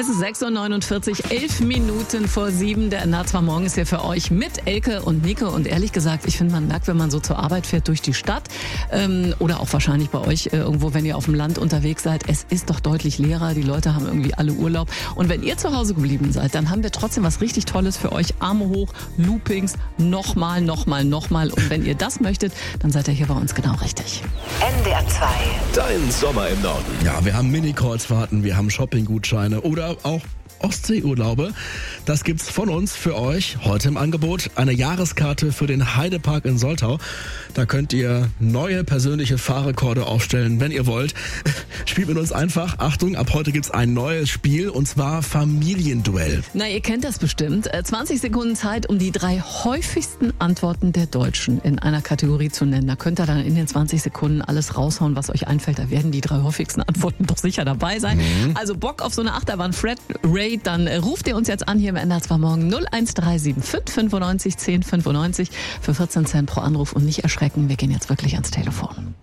Es ist 6.49 Uhr, 11 Minuten vor 7. Der NDR Morgen ist hier für euch mit Elke und Nico. Und ehrlich gesagt, ich finde, man merkt, wenn man so zur Arbeit fährt durch die Stadt oder auch wahrscheinlich bei euch irgendwo, wenn ihr auf dem Land unterwegs seid, es ist doch deutlich leerer. Die Leute haben irgendwie alle Urlaub. Und wenn ihr zu Hause geblieben seid, dann haben wir trotzdem was richtig Tolles für euch. Arme hoch, Loopings, nochmal. Und wenn ihr das möchtet, dann seid ihr hier bei uns genau richtig. NDR 2. Dein Sommer im Norden. Ja, wir haben Mini-Kreuzfahrten, wir haben Shoppinggutscheine oder auch Ostseeurlaube. Das gibt's von uns für euch heute im Angebot. Eine Jahreskarte für den Heidepark in Soltau. Da könnt ihr neue persönliche Fahrrekorde aufstellen, wenn ihr wollt. Spielt mit uns einfach. Achtung, ab heute gibt's ein neues Spiel und zwar Familienduell. Na, ihr kennt das bestimmt. 20 Sekunden Zeit, um die 3 häufigsten Antworten der Deutschen in einer Kategorie zu nennen. Da könnt ihr dann in den 20 Sekunden alles raushauen, was euch einfällt. Da werden die 3 häufigsten Antworten doch sicher dabei sein. Also Bock auf so eine Achterbahn Fred Ray, dann ruft ihr uns jetzt an hier im NDR Morgen 01375 95 10 95 für 14 Cent pro Anruf und nicht erschrecken, wir gehen jetzt wirklich ans Telefon.